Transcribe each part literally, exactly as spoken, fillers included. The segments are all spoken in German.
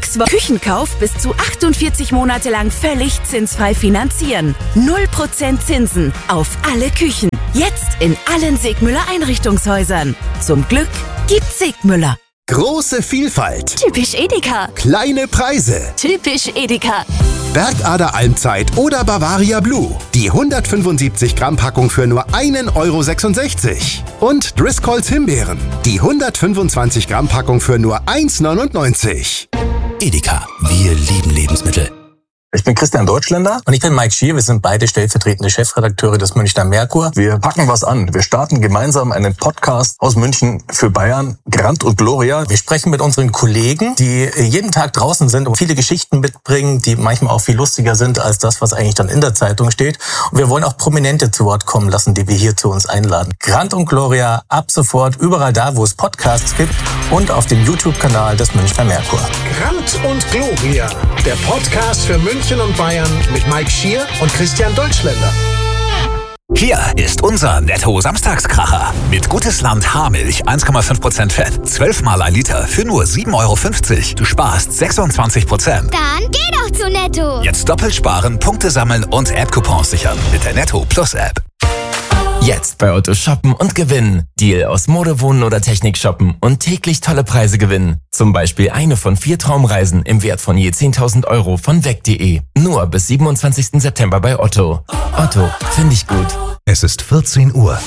Max Küchenkauf bis zu achtundvierzig Monate lang völlig zinsfrei finanzieren. null Prozent Zinsen auf alle Küchen. Jetzt in allen Segmüller Einrichtungshäusern. Zum Glück gibt's Segmüller. Große Vielfalt. Typisch Edeka. Kleine Preise. Typisch Edeka. Bergader Almzeit oder Bavaria Blue. Die hundertfünfundsiebzig Gramm Packung für nur einen Euro sechsundsechzig. Und Driscolls Himbeeren. Die hundertfünfundzwanzig Gramm Packung für nur eins neunundneunzig. Edeka. Wir lieben Lebensmittel. Ich bin Christian Deutschländer und ich bin Mike Schier. Wir sind beide stellvertretende Chefredakteure des Münchner Merkur. Wir packen was an. Wir starten gemeinsam einen Podcast aus München für Bayern, Grand und Gloria. Wir sprechen mit unseren Kollegen, die jeden Tag draußen sind und viele Geschichten mitbringen, die manchmal auch viel lustiger sind als das, was eigentlich dann in der Zeitung steht. Und wir wollen auch Prominente zu Wort kommen lassen, die wir hier zu uns einladen. Grand und Gloria ab sofort überall da, wo es Podcasts gibt und auf dem YouTube-Kanal des Münchner Merkur. Grand und Gloria, der Podcast für München und Bayern mit Mike Schier und Christian Deutschländer. Hier ist unser Netto-Samstagskracher. Mit Gutes Land Haarmilch, eins Komma fünf Prozent Fett, zwölf Mal ein Liter für nur sieben Euro fünfzig. Du sparst sechsundzwanzig Prozent. Dann geh doch zu Netto. Jetzt doppelt sparen, Punkte sammeln und App-Coupons sichern mit der Netto Plus App. Jetzt bei Otto shoppen und gewinnen. Deal aus Mode, Wohnen oder Technik shoppen und täglich tolle Preise gewinnen. Zum Beispiel eine von vier Traumreisen im Wert von je zehntausend Euro von weg punkt de. Nur bis siebenundzwanzigsten September bei Otto. Otto, finde ich gut. Es ist vierzehn Uhr.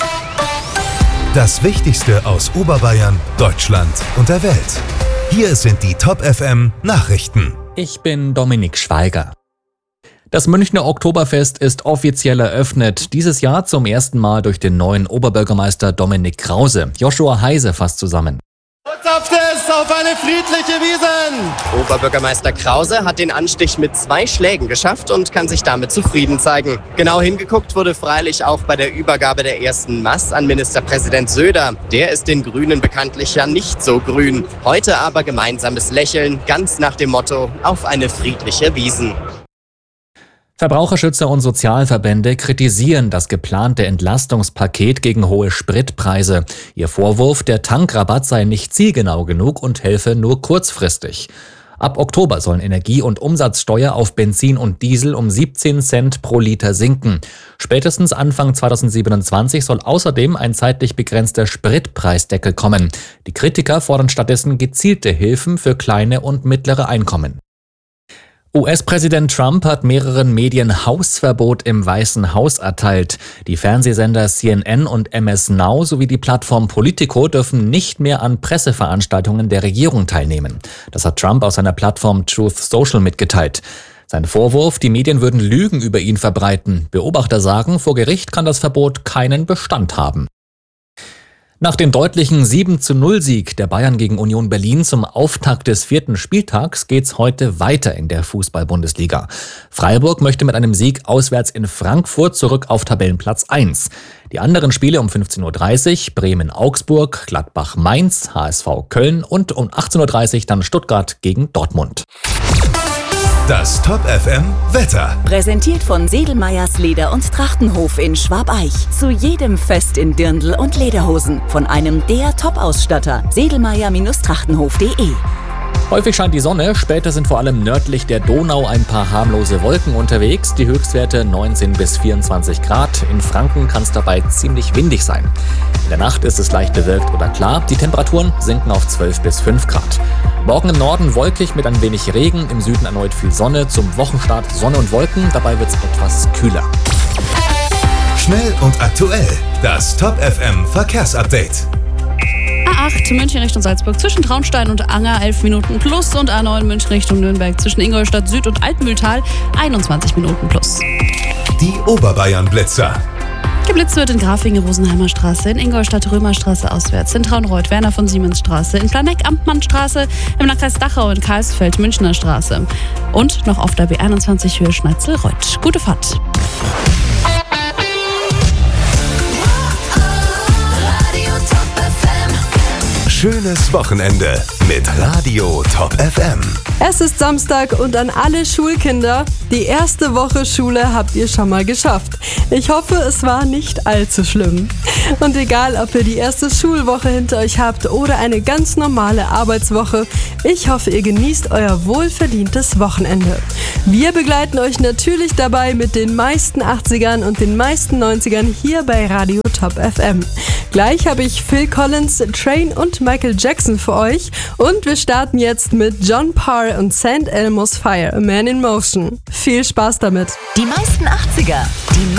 Das Wichtigste aus Oberbayern, Deutschland und der Welt. Hier sind die Top F M Nachrichten. Ich bin Dominik Schweiger. Das Münchner Oktoberfest ist offiziell eröffnet, dieses Jahr zum ersten Mal durch den neuen Oberbürgermeister Dominik Krause. Joshua Heise fasst zusammen. Zapft es auf eine friedliche Wiesn! Oberbürgermeister Krause hat den Anstich mit zwei Schlägen geschafft und kann sich damit zufrieden zeigen. Genau hingeguckt wurde freilich auch bei der Übergabe der ersten Maß an Ministerpräsident Söder. Der ist den Grünen bekanntlich ja nicht so grün. Heute aber gemeinsames Lächeln, ganz nach dem Motto: auf eine friedliche Wiesn. Verbraucherschützer und Sozialverbände kritisieren das geplante Entlastungspaket gegen hohe Spritpreise. Ihr Vorwurf, der Tankrabatt sei nicht zielgenau genug und helfe nur kurzfristig. Ab Oktober sollen Energie- und Umsatzsteuer auf Benzin und Diesel um siebzehn Cent pro Liter sinken. Spätestens Anfang zweitausendsiebenundzwanzig soll außerdem ein zeitlich begrenzter Spritpreisdeckel kommen. Die Kritiker fordern stattdessen gezielte Hilfen für kleine und mittlere Einkommen. U S-Präsident Trump hat mehreren Medien Hausverbot im Weißen Haus erteilt. Die Fernsehsender C N N und M S Now sowie die Plattform Politico dürfen nicht mehr an Presseveranstaltungen der Regierung teilnehmen. Das hat Trump auf seiner Plattform Truth Social mitgeteilt. Sein Vorwurf, die Medien würden Lügen über ihn verbreiten. Beobachter sagen, vor Gericht kann das Verbot keinen Bestand haben. Nach dem deutlichen sieben zu null Sieg der Bayern gegen Union Berlin zum Auftakt des vierten Spieltags geht's heute weiter in der Fußball-Bundesliga. Freiburg möchte mit einem Sieg auswärts in Frankfurt zurück auf Tabellenplatz eins. Die anderen Spiele um fünfzehn Uhr dreißig, Bremen-Augsburg, Gladbach-Mainz, H S V Köln und um achtzehn Uhr dreißig dann Stuttgart gegen Dortmund. Das Top F M Wetter. Präsentiert von Sedelmeyers Leder- und Trachtenhof in Schwabeich. Zu jedem Fest in Dirndl und Lederhosen. Von einem der Top-Ausstatter. Sedelmeyer Trachtenhof punkt de. Häufig scheint die Sonne, später sind vor allem nördlich der Donau ein paar harmlose Wolken unterwegs. Die Höchstwerte neunzehn bis vierundzwanzig Grad. In Franken kann es dabei ziemlich windig sein. In der Nacht ist es leicht bewölkt oder klar. Die Temperaturen sinken auf zwölf bis fünf Grad. Morgen im Norden wolkig mit ein wenig Regen, im Süden erneut viel Sonne. Zum Wochenstart Sonne und Wolken, dabei wird es etwas kühler. Schnell und aktuell. Das Top F M Verkehrsupdate. A acht München Richtung Salzburg zwischen Traunstein und Anger elf Minuten plus und A neun München Richtung Nürnberg zwischen Ingolstadt Süd und Altmühltal einundzwanzig Minuten plus. Die Oberbayern-Blitzer. Geblitzt wird in Grafingen Rosenheimer Straße, in Ingolstadt Römerstraße auswärts, in Traunreuth Werner von Siemens Straße, in Planegg Amtmannstraße, im Landkreis Dachau in Karlsfeld Münchner Straße und noch auf der B einundzwanzig Höhe Schneizelreuth. Gute Fahrt. Schönes Wochenende mit Radio Top F M. Es ist Samstag und an alle Schulkinder, die erste Woche Schule habt ihr schon mal geschafft. Ich hoffe, es war nicht allzu schlimm. Und egal, ob ihr die erste Schulwoche hinter euch habt oder eine ganz normale Arbeitswoche, ich hoffe, ihr genießt euer wohlverdientes Wochenende. Wir begleiten euch natürlich dabei mit den meisten achtzigern und den meisten neunzigern hier bei Radio Top F M. Gleich habe ich Phil Collins, Train und Michael Jackson für euch und wir starten jetzt mit John Parr und Saint Elmo's Fire, A Man in Motion. Viel Spaß damit. Die meisten achtziger, die